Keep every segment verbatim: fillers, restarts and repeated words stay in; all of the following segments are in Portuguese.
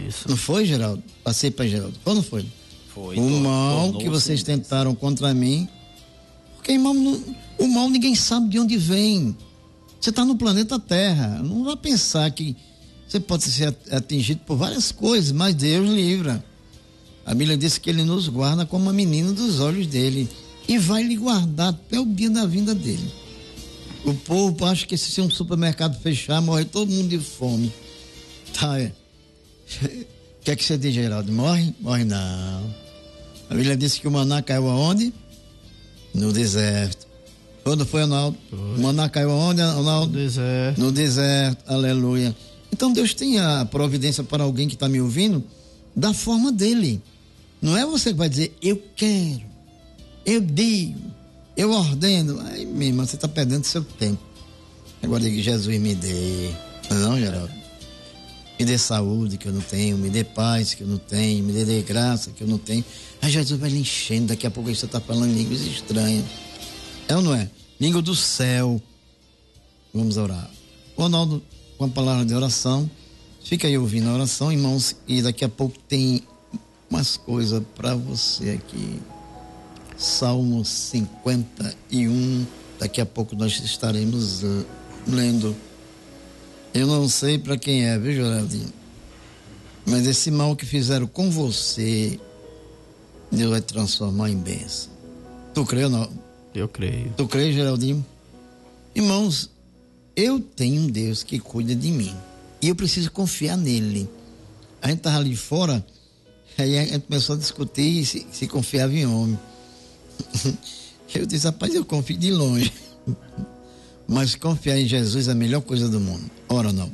Isso. Não foi, Geraldo? Passei para Geraldo. Ou não foi? Foi. O mal que vocês tentaram contra mim. Porque mal, o mal ninguém sabe de onde vem. Você está no planeta Terra. Não vai pensar que você pode ser atingido por várias coisas, mas Deus livra. A Bíblia diz que ele nos guarda como a menina dos olhos dele e vai lhe guardar até o dia da vinda dele. O povo acha que se um supermercado fechar, morre todo mundo de fome. Tá, é. O que é que você diz, Geraldo? Morre? Morre não. A Bíblia disse que o maná caiu aonde? No deserto. Quando foi, Ronaldo? O maná caiu aonde, Ronaldo? No deserto. No deserto, aleluia. Então Deus tem a providência para alguém que está me ouvindo da forma dele. Não é você que vai dizer, eu quero, eu digo, eu ordeno. Aí mesmo, você está perdendo seu tempo. Agora diga, Jesus me dê. Não, Geraldo? Me dê saúde que eu não tenho, me dê paz que eu não tenho, me dê graça que eu não tenho. Aí Jesus vai lhe enchendo, daqui a pouco você está falando línguas estranhas. É ou não é? Língua do céu. Vamos orar. Ronaldo, com a palavra de oração, fica aí ouvindo a oração, irmãos, e daqui a pouco tem umas coisas para você aqui. Salmo cinquenta e um, daqui a pouco nós estaremos uh, lendo. Eu não sei para quem é, viu, Geraldinho? Mas esse mal que fizeram com você, Deus vai transformar em bênção. Tu crê ou não? Eu creio. Tu crê, Geraldinho? Irmãos, eu tenho um Deus que cuida de mim. E eu preciso confiar nele. A gente estava ali fora, aí a gente começou a discutir se, se confiava em homem. Eu disse, rapaz, eu confio de longe. Mas confiar em Jesus é a melhor coisa do mundo. Ora ou não?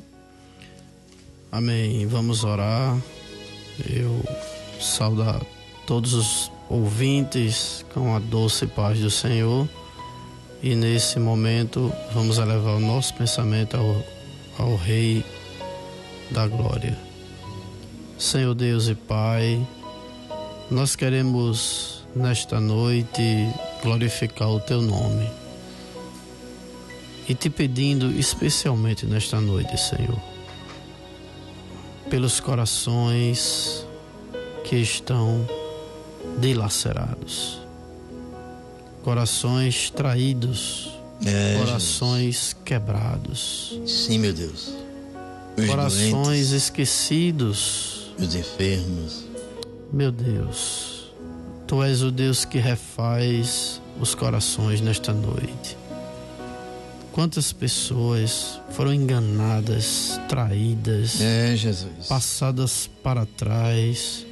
Amém. Vamos orar. Eu saudar todos os ouvintes com a doce paz do Senhor. E nesse momento vamos elevar o nosso pensamento ao, ao Rei da Glória. Senhor Deus e Pai, nós queremos nesta noite glorificar o Teu nome. E te pedindo especialmente nesta noite, Senhor, pelos corações que estão dilacerados, corações traídos, é, corações Jesus. Quebrados. Sim, meu Deus. Os corações doentes, esquecidos, os enfermos. Meu Deus, Tu és o Deus que refaz os corações nesta noite. Quantas pessoas foram enganadas, traídas, é, Jesus. passadas para trás.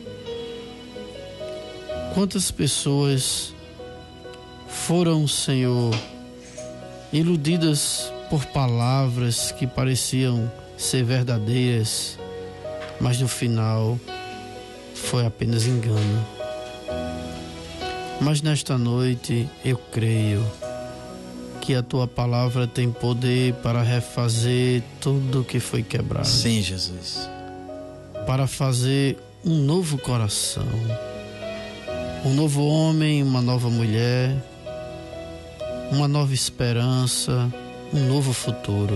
Quantas pessoas foram, Senhor, iludidas por palavras que pareciam ser verdadeiras, mas no final foi apenas engano. Mas nesta noite eu creio que a Tua palavra tem poder para refazer tudo que foi quebrado. Sim, Jesus. Para fazer um novo coração, um novo homem, uma nova mulher, uma nova esperança, um novo futuro.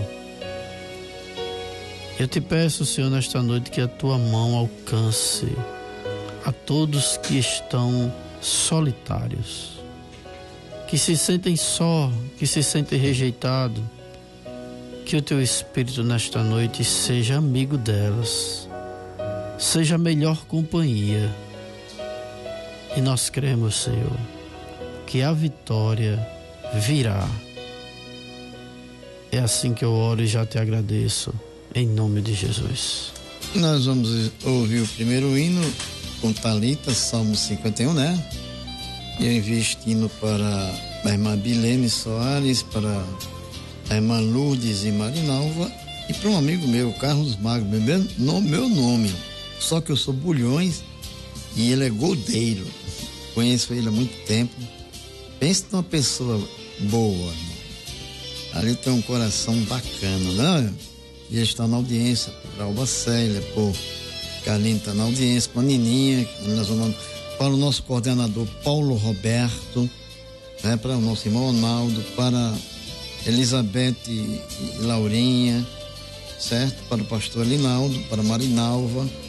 Eu te peço, Senhor, nesta noite que a Tua mão alcance a todos que estão solitários, que se sentem só, que se sentem rejeitados, que o Teu Espírito nesta noite seja amigo delas, seja a melhor companhia. E nós cremos, Senhor, que a vitória virá. É assim que eu oro e já te agradeço, em nome de Jesus. Nós vamos ouvir o primeiro hino com Thalita, Salmo cinquenta e um, né? E eu investindo para a irmã Bilene Soares, para a irmã Lourdes e Marinalva e para um amigo meu, Carlos Magno, meu, meu nome, só que eu sou Bulhões e ele é Goldeiro. Conheço ele há muito tempo. Pensa numa pessoa boa, irmão. Ali tem um coração bacana, né? E ele está na audiência, para Alba Célia, por Carlinhos está na audiência, para a Nininha, nós vamos, para o nosso coordenador Paulo Roberto, né? Para o nosso irmão Ronaldo, para Elizabeth e Laurinha, certo? Para o pastor Elinaldo, para Marinalva,